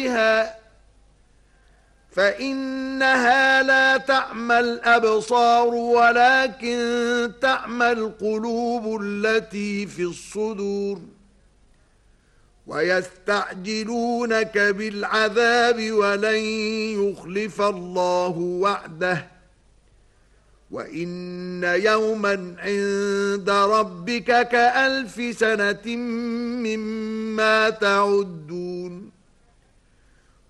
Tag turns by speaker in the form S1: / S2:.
S1: فإنها لا تعمى الأبصار ولكن تعمى القلوب التي في الصدور ويستعجلونك بالعذاب ولن يخلف الله وعده وإن يوما عند ربك كألف سنة مما تعدون